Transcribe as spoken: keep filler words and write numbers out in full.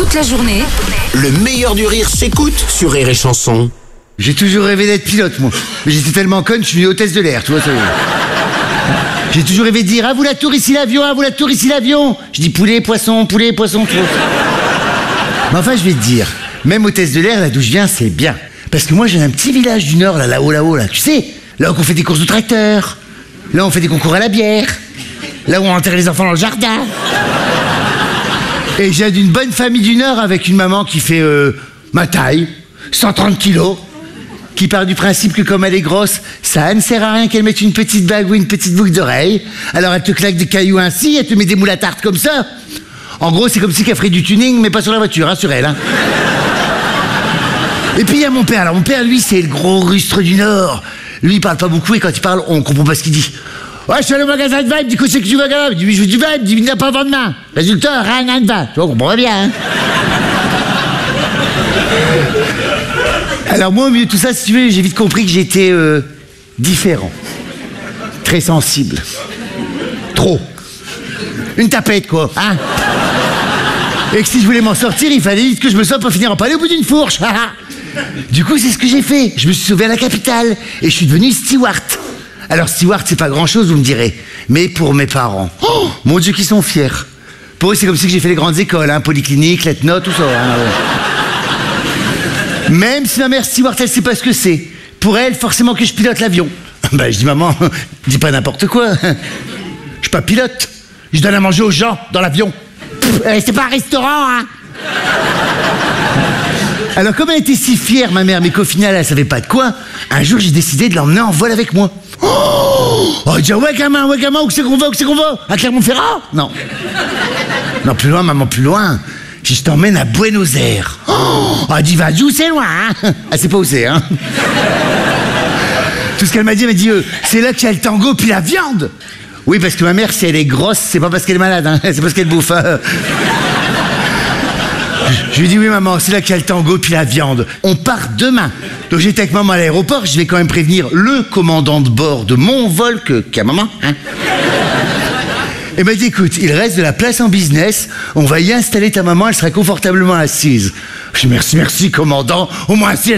Toute la journée, Le meilleur du rire s'écoute sur Rire et Chanson. J'ai toujours rêvé d'être pilote, moi. Mais j'étais tellement conne, je suis devenu hôtesse de l'air, tu vois. Ça... J'ai toujours rêvé de dire « À vous la tour, ici l'avion, à vous la tour, ici l'avion !» Je dis poulet, poisson, poulet, poisson, tu vois. Mais enfin, je vais te dire, même hôtesse de l'air, là d'où je viens, c'est bien. Parce que moi, j'ai un petit village du Nord, là, là-haut, là-haut, là, tu sais. Là où on fait des courses de tracteur. Là où on fait des concours à la bière. Là où on enterre les enfants dans le jardin. Et j'ai d'une bonne famille du Nord avec une maman qui fait euh, ma taille, cent trente kilos, qui part du principe que comme elle est grosse, ça ne sert à rien qu'elle mette une petite bague ou une petite boucle d'oreille. Alors elle te claque des cailloux ainsi, elle te met des moules à tarte comme ça. En gros, c'est comme si qu'elle ferait du tuning, mais pas sur la voiture, hein, sur elle. Hein. Et puis il y a mon père. Alors mon père, lui, c'est le gros rustre du Nord. Lui, il parle pas beaucoup et quand il parle, on comprend pas ce qu'il dit. Ouais, je suis allé au magasin de vin, il me dit, qu'est-ce que tu veux, gars? Il me dit, je veux du vin, il me dit, il n'y a pas vent demain. Résultat, rien, rien de vin. Tu vois, on comprend bien, hein. Alors moi, au milieu de tout ça, si tu veux, j'ai vite compris que j'étais euh, différent. Très sensible. Trop. Une tapette, quoi, hein. Et que si je voulais m'en sortir, il fallait vite que je me sorte pour finir en palais au bout d'une fourche. Du coup, c'est ce que j'ai fait. Je me suis sauvé à la capitale et je suis devenu steward. Alors steward, c'est pas grand-chose, vous me direz. Mais pour mes parents, oh, mon Dieu, qu'ils sont fiers. Pour eux, c'est comme si j'ai fait les grandes écoles, hein, polyclinique, l'ethno, tout ça. Hein, ouais. Même si ma mère steward, elle sait pas ce que c'est. Pour elle, forcément que je pilote l'avion. Ben, je dis, maman, dis pas n'importe quoi. Je suis pas pilote. Je donne à manger aux gens dans l'avion. Euh, c'est pas un restaurant, hein. Alors, comme elle était si fière, ma mère, mais qu'au final, elle savait pas de quoi, un jour, j'ai décidé de l'emmener en vol avec moi. Oh, oh elle dit, ouais, gamin, ouais, gamin, où c'est qu'on va, où c'est qu'on va? À Clermont-Ferrand? Non. Non, plus loin, maman, plus loin. Je t'emmène à Buenos Aires. Oh, elle dit, vas-y, où c'est loin, hein. Elle sait pas où c'est, hein. Tout ce qu'elle m'a dit, elle m'a dit, euh, c'est là qu'il y a le tango puis la viande. Oui, parce que ma mère, si elle est grosse, c'est pas parce qu'elle est malade, hein. C'est parce qu'elle bouffe. Hein. Je lui dis, oui, maman, c'est là qu'il y a le tango puis la viande. On part demain. Donc j'étais avec maman à l'aéroport, je vais quand même prévenir le commandant de bord de mon vol que, qu'à maman. Hein. Et m'a dit, écoute, il reste de la place en business, on va y installer ta maman, elle sera confortablement assise. Je dis, merci, merci, commandant, au moins si elle